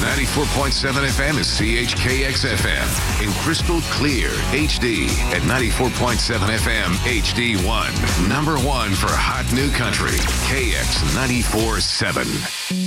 94.7 FM is CHKX FM in crystal clear HD at 94.7 FM HD1. Number one for hot new country, KX 94.7.